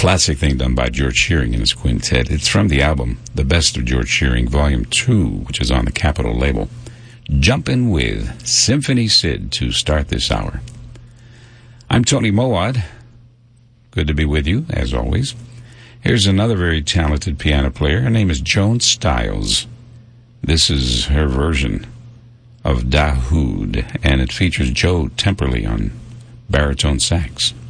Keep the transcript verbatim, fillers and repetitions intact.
classic thing done by George Shearing and his quintet. It's from the album The Best of George Shearing, Volume two, which is on the Capitol label. Jumpin' with Symphony Sid to start this hour. I'm Tony Mowat. Good to be with you, as always. Here's another very talented piano player. Her name is Joan Styles. This is her version of Dahoud, and it features Joe Temperley on baritone sax.